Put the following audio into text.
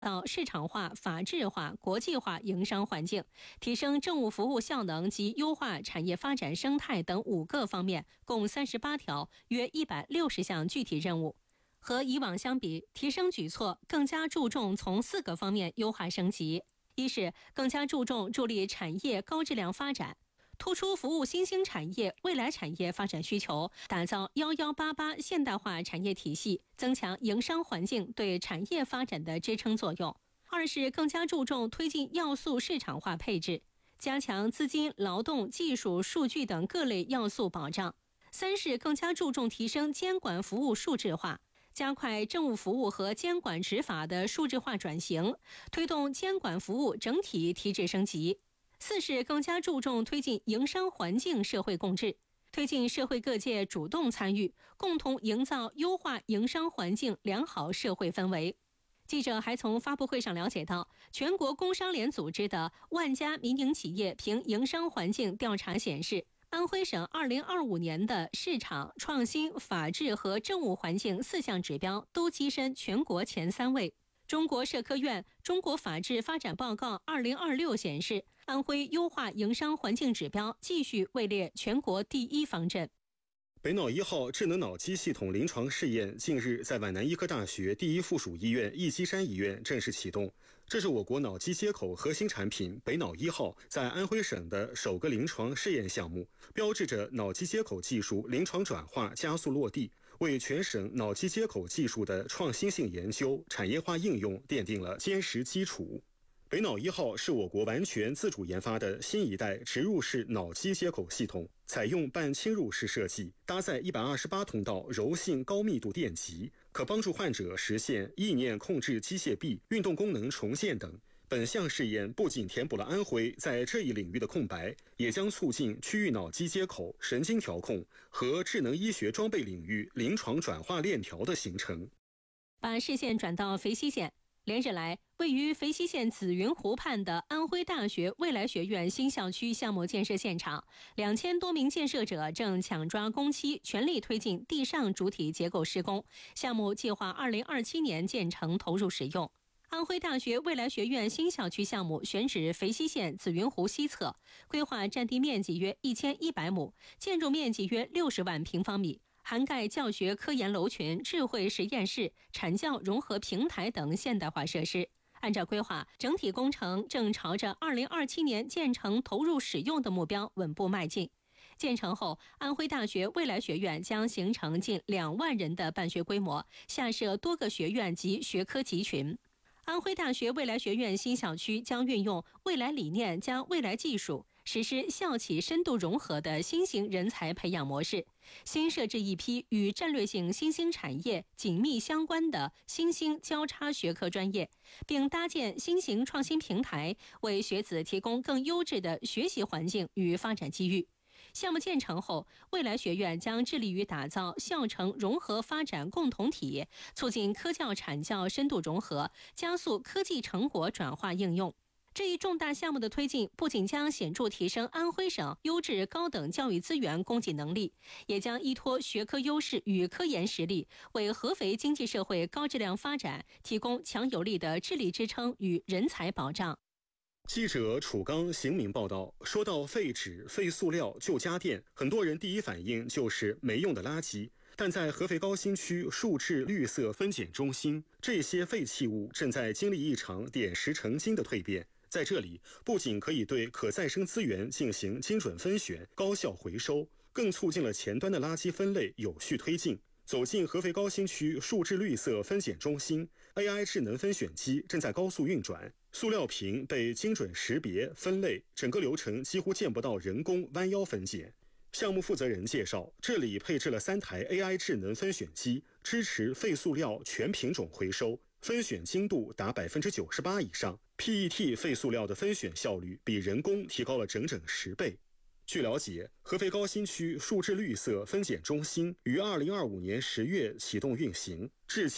到市场化、法治化、国际化营商环境，提升政务服务效能及优化产业发展生态等5个方面，共38条，约160项具体任务。和以往相比，提升举措更加注重从4个方面优化升级。一是更加注重助力产业高质量发展，突出服务新兴产业、未来产业发展需求，打造1188现代化产业体系，增强营商环境对产业发展的支撑作用。二是更加注重推进要素市场化配置，加强资金、劳动、技术、数据等各类要素保障。三是更加注重提升监管服务数字化，加快政务服务和监管执法的数字化转型，推动监管服务整体提质升级。四是更加注重推进营商环境社会共治，推进社会各界主动参与，共同营造优化营商环境良好社会氛围。记者还从发布会上了解到，全国工商联组织的万家民营企业评营商环境调查显示，安徽省2025年的市场、创新、法治和政务环境4项指标都跻身全国前3位。中国社科院《中国法治发展报告2026》显示，安徽优化营商环境指标继续位列全国第1方阵。 北脑1号智能脑机系统临床试验近日在皖南医科大学第1附属医院义基山医院正式启动。这是我国脑机接口核心产品北脑1号在安徽省的首个临床试验项目，标志着脑机接口技术临床转化加速落地，为全省脑机接口技术的创新性研究、产业化应用奠定了坚实基础。北脑1号是我国完全自主研发的新一代植入式脑机接口系统，采用半侵入式设计，搭载128通道柔性高密度电极，可帮助患者实现意念控制机械臂、运动功能重现等。本项试验不仅填补了安徽在这一领域的空白，也将促进区域脑机接口、神经调控和智能医学装备领域临床转化链条的形成。 把视线转到肥西县，连日来，位于肥西县紫云湖畔的安徽大学未来学院新校区项目建设现场，2000多名建设者正抢抓工期，全力推进地上主体结构施工。项目计划2027年建成投入使用。安徽大学未来学院新校区项目选址肥西县紫云湖西侧，规划占地面积约1100亩，建筑面积约60万平方米。涵盖教学科研楼群、智慧实验室、产教融合平台等现代化设施。按照规划，整体工程正朝着2027年建成投入使用的目标稳步迈进。建成后，安徽大学未来学院将形成近2万人的办学规模，下设多个学院及学科集群。安徽大学未来学院新校区将运用未来理念加未来技术，实施校企深度融合的新型人才培养模式，新设置一批与战略性新兴产业紧密相关的新兴交叉学科专业，并搭建新型创新平台，为学子提供更优质的学习环境与发展机遇。项目建成后，未来学院将致力于打造校城融合发展共同体，促进科教产教深度融合，加速科技成果转化应用。这一重大项目的推进，不仅将显著提升安徽省优质高等教育资源供给能力，也将依托学科优势与科研实力，为合肥经济社会高质量发展提供强有力的智力支撑与人才保障。 记者楚刚、邢明报道，说到废纸、废塑料、旧家电，很多人第一反应就是没用的垃圾。但在合肥高新区树质绿色分拣中心，这些废弃物正在经历一场点石成金的蜕变。在这里，不仅可以对可再生资源进行精准分选、高效回收，更促进了前端的垃圾分类有序推进。走进合肥高新区树质绿色分拣中心， AI 智能分选机正在高速运转，塑料瓶被精准识别分类，整个流程几乎见不到人工弯腰分拣。项目负责人介绍，这里配置了3台 AI 智能分选机，支持废塑料全品种回收，分选精度达98%以上， PET 废塑料的分选效率比人工提高了整整10倍。据了解，合肥高新区树质绿色分拣中心于2025年10月启动运行，至今